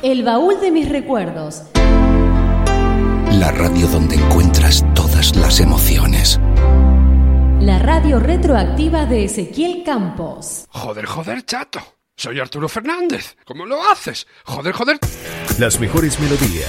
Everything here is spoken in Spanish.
El baúl de mis recuerdos. La radio donde encuentras todas las emociones. La radio retroactiva de Ezequiel Campos. Joder, chato. Soy Arturo Fernández. ¿Cómo lo haces? Joder. Las mejores melodías.